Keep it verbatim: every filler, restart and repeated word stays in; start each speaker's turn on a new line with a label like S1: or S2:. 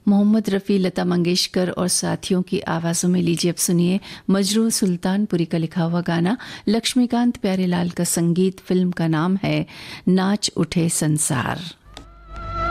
S1: मोहम्मद रफ़ी, लता मंगेशकर और साथियों की आवाज़ों में लीजिए अब सुनिए मजरू सुल्तानपुरी का लिखा हुआ गाना, लक्ष्मीकांत प्यारेलाल का संगीत। फिल्म का नाम है नाच उठे संसार।